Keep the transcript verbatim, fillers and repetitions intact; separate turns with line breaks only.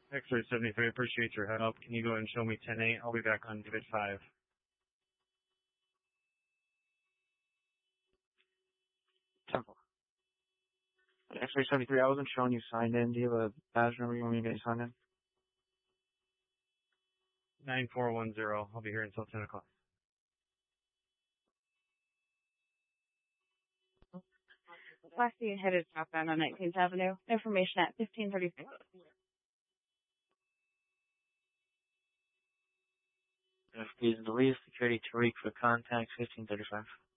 X-ray seventy-three, appreciate your help. Can you go ahead and show me ten eight? I'll be back on David five.
Temple. X-ray seventy-three, I wasn't showing you signed in. Do you have a badge number you want me to get you signed in?
nine four one zero. I'll be here until ten o'clock.
Class C headed southbound on nineteenth Avenue. Information at fifteen thirty-six.
Please, the lead security Tariq for contact fifteen thirty-five.